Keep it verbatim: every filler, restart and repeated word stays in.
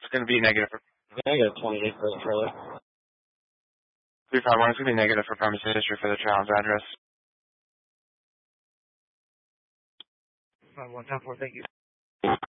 It's going to be negative for... Negative twenty-eight for the trailer. three five one, it's going to be negative for premises history for the child's address. five one ten four, thank you.